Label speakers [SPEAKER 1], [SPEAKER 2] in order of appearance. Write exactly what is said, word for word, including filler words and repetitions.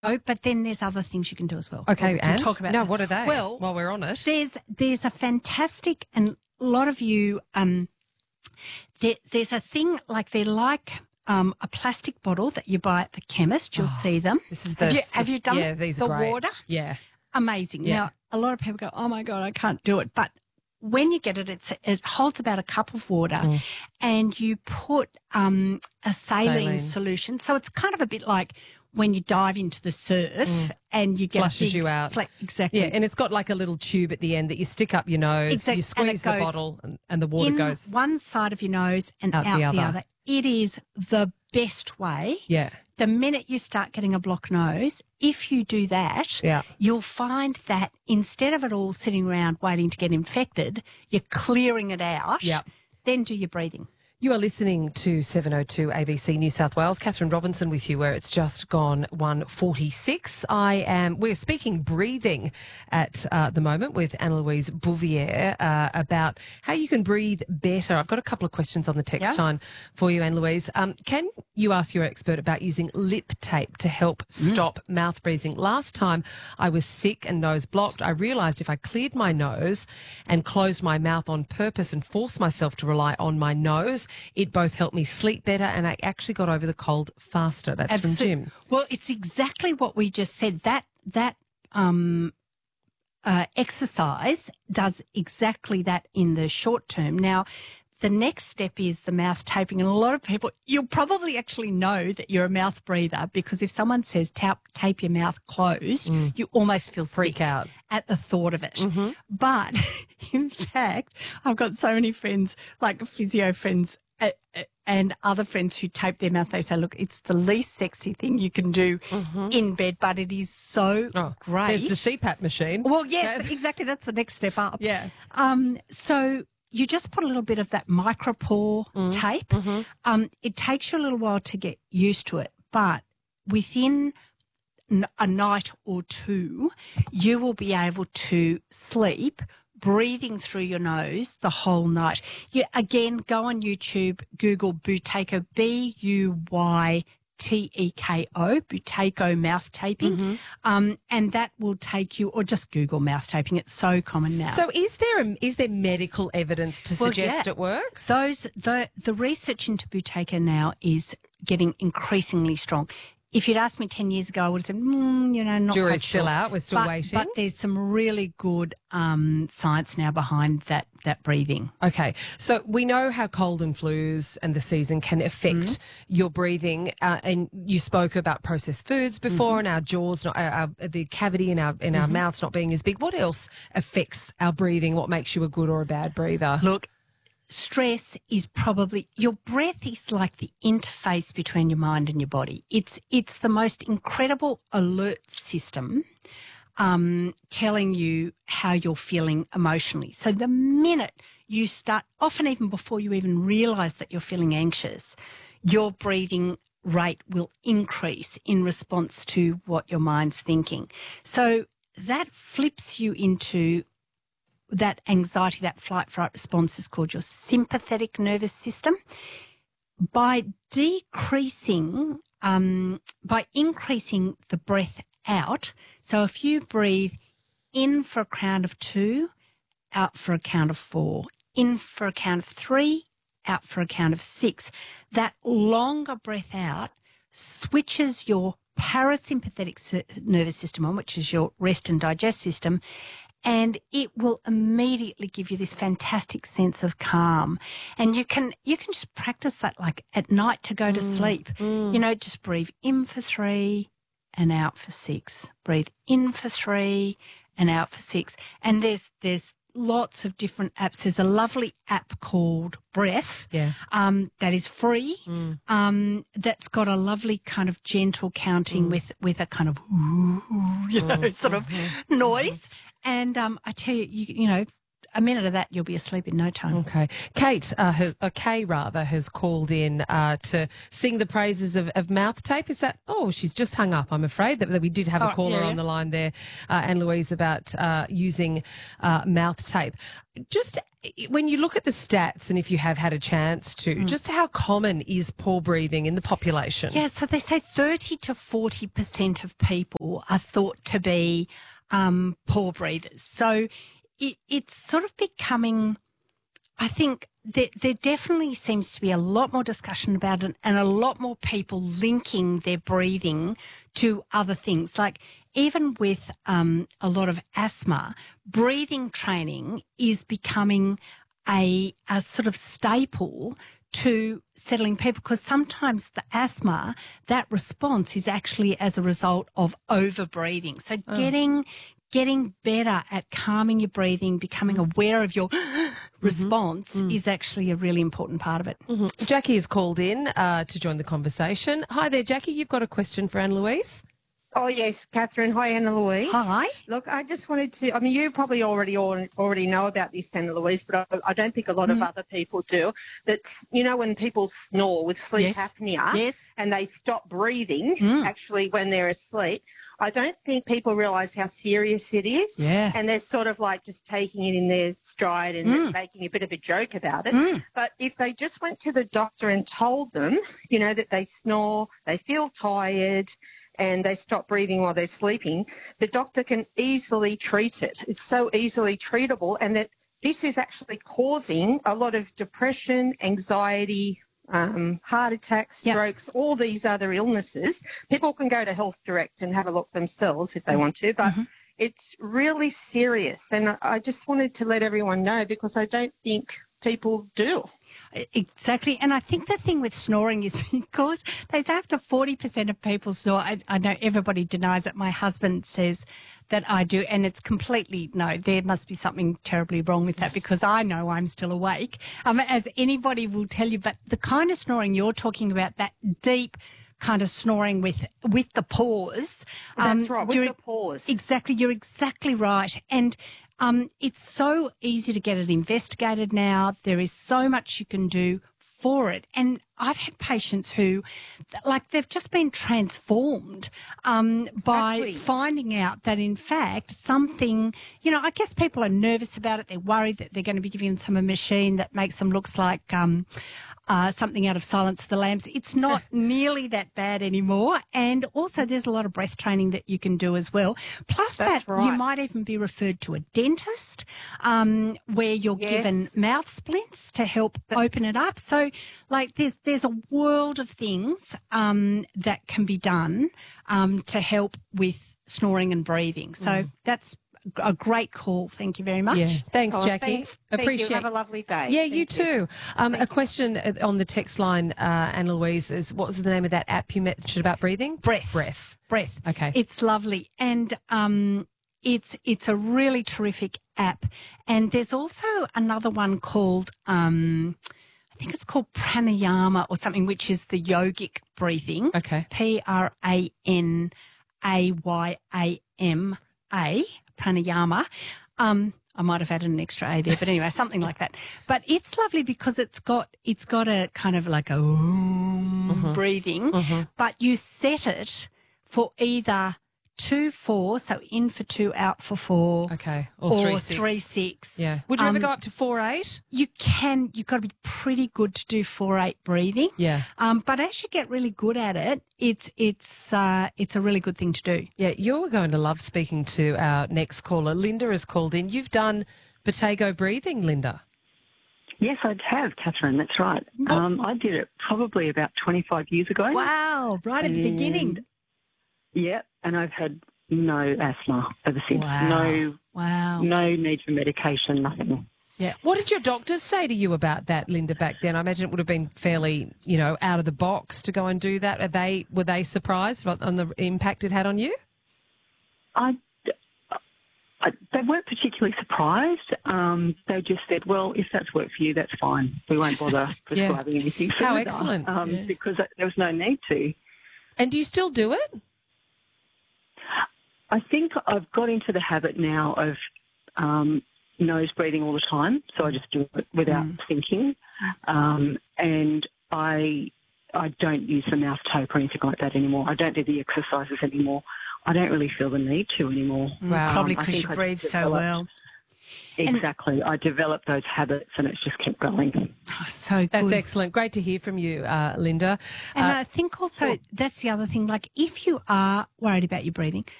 [SPEAKER 1] Oh, but then there's other things you can do as well.
[SPEAKER 2] Okay,
[SPEAKER 1] we can
[SPEAKER 2] and?
[SPEAKER 1] talk about
[SPEAKER 2] no,
[SPEAKER 1] that.
[SPEAKER 2] what are they?
[SPEAKER 1] Well,
[SPEAKER 2] while we're on it,
[SPEAKER 1] there's there's a fantastic, and a lot of you, um, there, there's a thing like they're like um, a plastic bottle that you buy at the chemist. You'll
[SPEAKER 2] Oh,
[SPEAKER 1] see them.
[SPEAKER 2] this is the
[SPEAKER 1] have you,
[SPEAKER 2] the-
[SPEAKER 1] have you done
[SPEAKER 2] yeah, these
[SPEAKER 1] the
[SPEAKER 2] are great.
[SPEAKER 1] water?
[SPEAKER 2] Yeah,
[SPEAKER 1] Amazing.
[SPEAKER 2] Yeah.
[SPEAKER 1] Now, a lot of people go, oh, my God, I can't do it. But when you get it, it's, it holds about a cup of water
[SPEAKER 2] Mm.
[SPEAKER 1] and you put um, a saline,
[SPEAKER 2] Saline.
[SPEAKER 1] solution. So it's kind of a bit like when you dive into the surf and you get
[SPEAKER 2] Flushes
[SPEAKER 1] a big
[SPEAKER 2] you out.
[SPEAKER 1] fla- exactly.
[SPEAKER 2] yeah, and it's got like a little tube at the end that you stick up your nose.
[SPEAKER 1] Exact-
[SPEAKER 2] You
[SPEAKER 1] and it
[SPEAKER 2] squeeze the
[SPEAKER 1] goes
[SPEAKER 2] bottle, and, and the water
[SPEAKER 1] in
[SPEAKER 2] goes.
[SPEAKER 1] one side of your nose and
[SPEAKER 2] Out
[SPEAKER 1] out,
[SPEAKER 2] the
[SPEAKER 1] the,
[SPEAKER 2] other.
[SPEAKER 1] other. It is the best way.
[SPEAKER 2] Yeah,
[SPEAKER 1] The minute you start getting a blocked nose, if you do that,
[SPEAKER 2] Yeah.
[SPEAKER 1] you'll find that instead of it all sitting around waiting to get infected, you're clearing it out.
[SPEAKER 2] Yep.
[SPEAKER 1] Then do your breathing.
[SPEAKER 2] You are listening to seven oh two A B C New South Wales. Catherine Robinson with you, where it's just gone one forty-six. I am. We're speaking breathing at uh, the moment with Anne-Louise Bouvier uh, about how you can breathe better. I've got a couple of questions on the text
[SPEAKER 1] Yeah.
[SPEAKER 2] line for you, Anne-Louise. Um, can you ask your expert about using lip tape to help stop mouth breathing? Last time I was sick and nose blocked, I realised if I cleared my nose and closed my mouth on purpose and forced myself to rely on my nose, it both helped me sleep better and I actually got over the cold faster. That's from
[SPEAKER 1] Absol-
[SPEAKER 2] Jim.
[SPEAKER 1] Well, it's exactly what we just said. That that um, uh, exercise does exactly that in the short term. Now, the next step is the mouth taping. And a lot of people, you'll probably actually know that you're a mouth breather because if someone says tap, tape your mouth closed, you almost feel
[SPEAKER 2] Freak
[SPEAKER 1] sick
[SPEAKER 2] out.
[SPEAKER 1] at the thought of it. But in fact, I've got so many friends, like physio friends, uh, uh, and other friends who tape their mouth. They say, look, it's the least sexy thing you can do in bed, but it is so
[SPEAKER 2] Oh,
[SPEAKER 1] great.
[SPEAKER 2] There's the C PAP machine.
[SPEAKER 1] Well, yes, exactly. That's the next step up.
[SPEAKER 2] Yeah.
[SPEAKER 1] Um, so you just put a little bit of that micropore
[SPEAKER 2] Mm.
[SPEAKER 1] tape.
[SPEAKER 2] Mm-hmm.
[SPEAKER 1] Um, it takes you a little while to get used to it, but within n- a night or two, you will be able to sleep breathing through your nose the whole night. You, again, go on YouTube, Google Buteyko, B U Y T E K O, Buteyko mouth taping,
[SPEAKER 2] Mm-hmm.
[SPEAKER 1] um, and that will take you, or just Google mouth taping. It's so common now.
[SPEAKER 2] So is there a, is there medical evidence to
[SPEAKER 1] Well,
[SPEAKER 2] suggest
[SPEAKER 1] yeah.
[SPEAKER 2] it works?
[SPEAKER 1] Those the the research into Buteyko now is getting increasingly strong. If you'd asked me ten years ago, I would have said, mm, you know, not
[SPEAKER 2] Jury's
[SPEAKER 1] quite
[SPEAKER 2] still
[SPEAKER 1] sure.
[SPEAKER 2] out. We're still
[SPEAKER 1] but,
[SPEAKER 2] waiting.
[SPEAKER 1] But there's some really good um, science now behind that that breathing.
[SPEAKER 2] Okay, so we know how cold and flus and the season can affect
[SPEAKER 1] Mm-hmm.
[SPEAKER 2] your breathing, uh, and you spoke about processed foods before,
[SPEAKER 1] Mm-hmm.
[SPEAKER 2] and our jaws, not, our, our, the cavity in our in our mouths not being as big. What else affects our breathing? What makes you a good or a bad breather?
[SPEAKER 1] Look, stress is probably, your breath is like the interface between your mind and your body. It's it's the most incredible alert system um, telling you how you're feeling emotionally. So the minute you start, often even before you even realise that you're feeling anxious, your breathing rate will increase in response to what your mind's thinking. So that flips you into that anxiety, that flight fright response is called your sympathetic nervous system. By decreasing, um, by increasing the breath out, so if you breathe in for a count of two, out for a count of four, in for a count of three, out for a count of six, that longer breath out switches your parasympathetic nervous system on, which is your rest and digest system, and it will immediately give you this fantastic sense of calm. And you can you can just practice that like at night to go to sleep. You know, just breathe in for three and out for six. Breathe in for three and out for six. And there's there's lots of different apps. There's a lovely app called Breath,
[SPEAKER 2] Yeah.
[SPEAKER 1] um, that is free, um, that's got a lovely kind of gentle counting with, with a kind of, you know, sort of noise. And um, I tell you, you, you know, a minute of that, you'll be asleep in no time.
[SPEAKER 2] Okay. Kate, uh, has, uh, Kay rather, has called in uh, to sing the praises of, of mouth tape. Is that, oh, she's just hung up, I'm afraid, that, that we did have a
[SPEAKER 1] Oh,
[SPEAKER 2] caller
[SPEAKER 1] yeah.
[SPEAKER 2] on the line there, uh, Anne-Louise, about uh, using uh, mouth tape. Just when you look at the stats, and if you have had a chance to,
[SPEAKER 1] Mm.
[SPEAKER 2] just how common is poor breathing in the population?
[SPEAKER 1] Yeah, so they say thirty to forty percent of people are thought to be um, poor breathers. So it, it's sort of becoming, I think there, there definitely seems to be a lot more discussion about it and a lot more people linking their breathing to other things. Like even with um, a lot of asthma, breathing training is becoming a, a sort of staple to settling people, because sometimes the asthma, that response is actually as a result of over breathing. So
[SPEAKER 2] Oh.
[SPEAKER 1] getting getting better at calming your breathing, becoming aware of your response
[SPEAKER 2] Mm.
[SPEAKER 1] is actually a really important part of it.
[SPEAKER 2] Mhm. Jackie has called in uh, to join the conversation. Hi there, Jackie. You've got a question for Anne-Louise?
[SPEAKER 3] Oh, yes, Catherine. Hi, Anna Louise.
[SPEAKER 1] Hi.
[SPEAKER 3] Look, I just wanted to, I mean, you probably already already know about this, Anna Louise, but I, I don't think a lot
[SPEAKER 1] Mm.
[SPEAKER 3] of other people do. That's, you know, when people snore with sleep
[SPEAKER 1] Yes.
[SPEAKER 3] apnea
[SPEAKER 1] Yes.
[SPEAKER 3] and they stop breathing
[SPEAKER 1] Mm.
[SPEAKER 3] actually when they're asleep, I don't think people realise how serious it is.
[SPEAKER 1] Yeah.
[SPEAKER 3] And they're sort of like just taking it in their stride and
[SPEAKER 1] Mm.
[SPEAKER 3] making a bit of a joke about it.
[SPEAKER 1] Mm.
[SPEAKER 3] But if they just went to the doctor and told them, you know, that they snore, they feel tired, and they stop breathing while they're sleeping, the doctor can easily treat it. It's so easily treatable, and that this is actually causing a lot of depression, anxiety, um, heart attacks,
[SPEAKER 1] Yeah.
[SPEAKER 3] strokes, all these other illnesses. People can go to Health Direct and have a look themselves if they want to, but
[SPEAKER 1] Mhm.
[SPEAKER 3] it's really serious. And I- I just wanted to let everyone know, because I don't think people do.
[SPEAKER 1] Exactly. And I think the thing with snoring is because they say after forty percent of people snore. I, I know everybody denies it. My husband says that I do, and it's completely, no, there must be something terribly wrong with that, because I know I'm still awake, um, as anybody will tell you. But the kind of snoring you're talking about, that deep kind of snoring with with the pause.
[SPEAKER 3] That's right, with
[SPEAKER 1] you're-
[SPEAKER 3] the pause.
[SPEAKER 1] Exactly. You're exactly right. And Um, it's so easy to get it investigated now. There is so much you can do for it. And I've had patients who, like, they've just been transformed um, by
[SPEAKER 3] Exactly.
[SPEAKER 1] finding out that, in fact, something, you know, I guess people are nervous about it. They're worried that they're going to be giving them a machine that makes them look like um, uh, something out of Silence of the Lambs. It's not nearly that bad anymore. And also there's a lot of breath training that you can do as well. Plus
[SPEAKER 3] That's
[SPEAKER 1] that, you
[SPEAKER 3] right.
[SPEAKER 1] might even be referred to a dentist um, where you're
[SPEAKER 3] Yes.
[SPEAKER 1] given mouth splints to help open it up. So, like, there's there's a world of things um, that can be done um, to help with snoring and breathing. So that's a great call. Thank you very much.
[SPEAKER 2] Yeah. Thanks,
[SPEAKER 3] Oh,
[SPEAKER 2] Jackie.
[SPEAKER 3] thank- thank
[SPEAKER 2] Appreciate
[SPEAKER 3] you. Have a lovely day.
[SPEAKER 2] Yeah,
[SPEAKER 3] Thank
[SPEAKER 2] you too. Um, a question uh, on the text line, uh, Anne-Louise, is what was the name of that app you mentioned about breathing?
[SPEAKER 1] Breath.
[SPEAKER 2] Breath.
[SPEAKER 1] Breath.
[SPEAKER 2] Okay.
[SPEAKER 1] It's lovely. And um, it's it's a really terrific app. And there's also another one called, um, I think it's called pranayama or something, which is the yogic breathing.
[SPEAKER 2] Okay.
[SPEAKER 1] P R A N A Y A M A, pranayama. Um, I might have added an extra A there, but anyway, something like that. But it's lovely because it's got it's got a kind of like a oom breathing, but you set it for either two four, so in for two, out for four,
[SPEAKER 2] Okay. Or,
[SPEAKER 1] or
[SPEAKER 2] three, six.
[SPEAKER 1] three six.
[SPEAKER 2] Yeah. Would you ever
[SPEAKER 1] Um,
[SPEAKER 2] go up to four eight?
[SPEAKER 1] You can. You've got to be pretty good to do four eight breathing.
[SPEAKER 2] Yeah.
[SPEAKER 1] Um, but as you get really good at it, it's it's uh, it's a really good thing to do.
[SPEAKER 2] Yeah, you're going to love speaking to our next caller. Linda has called in. You've done Botago breathing, Linda.
[SPEAKER 4] Yes, I have, Catherine. That's right. Um, I did it probably about twenty-five years ago.
[SPEAKER 1] Wow! Right at the
[SPEAKER 4] And-
[SPEAKER 1] beginning.
[SPEAKER 4] Yeah, and I've had no asthma ever since.
[SPEAKER 1] Wow.
[SPEAKER 4] No,
[SPEAKER 1] Wow.
[SPEAKER 4] no need for medication. Nothing.
[SPEAKER 1] Yeah.
[SPEAKER 2] What did your doctors say to you about that, Linda, back then? I imagine it would have been fairly, you know, out of the box to go and do that. Are they were they surprised on the impact it had on you?
[SPEAKER 4] I, I, they weren't particularly surprised. Um, they just said, "Well, if that's worked for you, that's fine. We won't bother prescribing anything further."
[SPEAKER 2] How excellent.
[SPEAKER 4] Um,
[SPEAKER 1] Yeah.
[SPEAKER 4] Because there was no need to.
[SPEAKER 2] And do you still do it?
[SPEAKER 4] I think I've got into the habit now of um, nose breathing all the time, so I just do it without mm. thinking. Um, and I I don't use the mouth tape or anything like that anymore. I don't do the exercises anymore. I don't really feel the need to anymore.
[SPEAKER 1] Wow.
[SPEAKER 4] Um,
[SPEAKER 1] Probably because you breathe so well.
[SPEAKER 4] Exactly. And I developed those habits and it's just kept going.
[SPEAKER 1] Oh, so good.
[SPEAKER 2] That's excellent. Great to hear from you, uh, Linda.
[SPEAKER 1] And
[SPEAKER 2] uh,
[SPEAKER 1] I think also that's the other thing, like if you are worried about your breathing,